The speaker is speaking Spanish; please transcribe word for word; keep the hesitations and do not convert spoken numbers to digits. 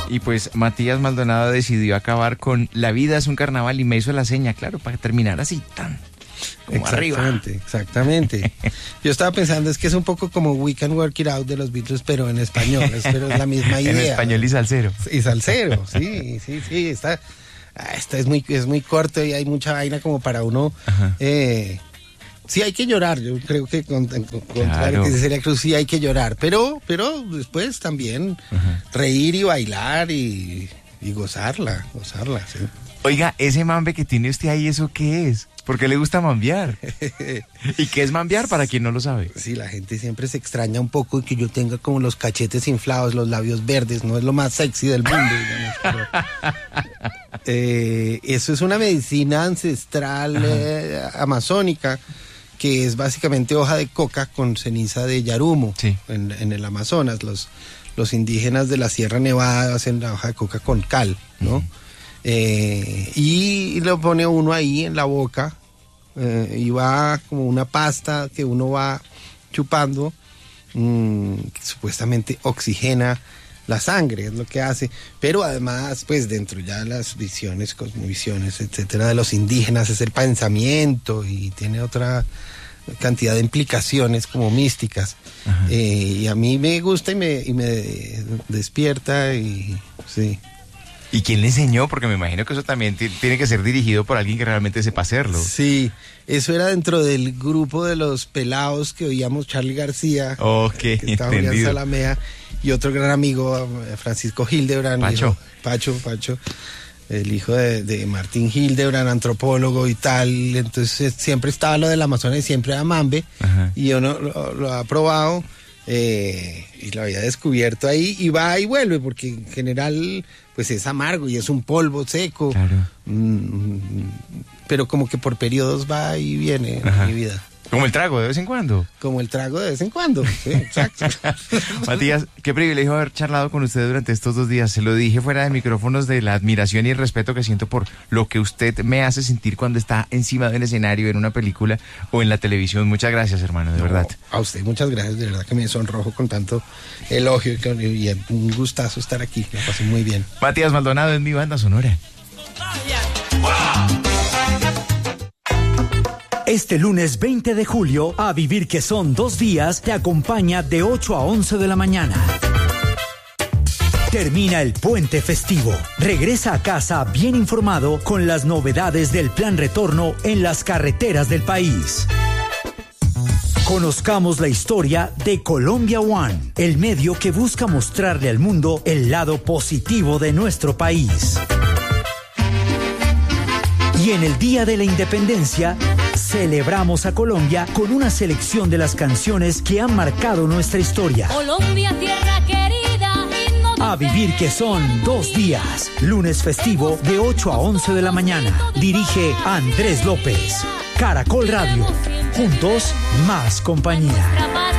Y pues Matías Maldonado decidió acabar con La vida es un carnaval y me hizo la seña, claro, para terminar así tan como exactamente, arriba. Exactamente. Yo estaba pensando, es que es un poco como We Can Work It Out de los Beatles, pero en español, es, pero es la misma idea. En español y salsero. Y salsero, sí, sí, sí, está, está es muy, es muy corto y hay mucha vaina como para uno. Eh, sí hay que llorar, yo creo que con, con, claro. que sería Cruz sí hay que llorar, pero, pero después también ajá. reír y bailar y, y gozarla, gozarla, sí. Oiga, ese mambe que tiene usted ahí, ¿eso qué es? ¿Por qué le gusta mambear? ¿Y qué es mambear para quien no lo sabe? Sí, la gente siempre se extraña un poco de que yo tenga como los cachetes inflados, los labios verdes, no es lo más sexy del mundo, digamos, pero, eh, eso es una medicina ancestral eh, amazónica, que es básicamente hoja de coca con ceniza de yarumo, sí. en, en el Amazonas. Los, los indígenas de la Sierra Nevada hacen la hoja de coca con cal, ¿no? Uh-huh. Eh, y lo pone uno ahí en la boca eh, y va como una pasta que uno va chupando, mmm, que supuestamente oxigena la sangre, es lo que hace, pero además pues dentro ya de las visiones, cosmovisiones, etcétera, de los indígenas es el pensamiento y tiene otra cantidad de implicaciones como místicas, eh, y a mí me gusta y me, y me despierta y sí. ¿Y quién le enseñó? Porque me imagino que eso también t- tiene que ser dirigido por alguien que realmente sepa hacerlo. Sí, eso era dentro del grupo de los pelados que oíamos Charly García, okay, que estaba en Salamea, y otro gran amigo, Francisco Hildebrand. Pacho. Hijo, Pacho, Pacho, el hijo de, de Martín Hildebrand, antropólogo y tal. Entonces siempre estaba lo del Amazonas y siempre era mambe. Ajá. Y yo no, lo, lo ha probado eh, y lo había descubierto ahí y va y vuelve, porque en general pues es amargo y es un polvo seco. Claro. Mm, pero como que por periodos va y viene en mi vida. Como el trago de vez en cuando. Como el trago de vez en cuando, sí, exacto. Matías, qué privilegio haber charlado con usted durante estos dos días. Se lo dije fuera de micrófonos de la admiración y el respeto que siento por lo que usted me hace sentir cuando está encima del escenario, en una película o en la televisión. Muchas gracias, hermano, de no, verdad. A usted muchas gracias, de verdad que me sonrojo con tanto elogio y, con, y un gustazo estar aquí. Me pasé muy bien. Matías Maldonado es mi banda sonora. Este lunes veinte de julio, A Vivir que son dos días, te acompaña de ocho a once de la mañana. Termina el puente festivo. Regresa a casa bien informado con las novedades del plan retorno en las carreteras del país. Conozcamos la historia de Colombia One, el medio que busca mostrarle al mundo el lado positivo de nuestro país. Y en el Día de la Independencia, celebramos a Colombia con una selección de las canciones que han marcado nuestra historia. Colombia, tierra querida. A Vivir que son dos días. Lunes festivo de ocho a once de la mañana. Dirige Andrés López. Caracol Radio. Juntos, más compañía.